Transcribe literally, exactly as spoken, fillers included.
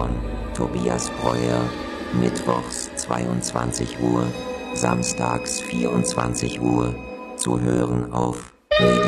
von Tobias Breuer, mittwochs zweiundzwanzig Uhr, samstags vierundzwanzig Uhr, zu hören auf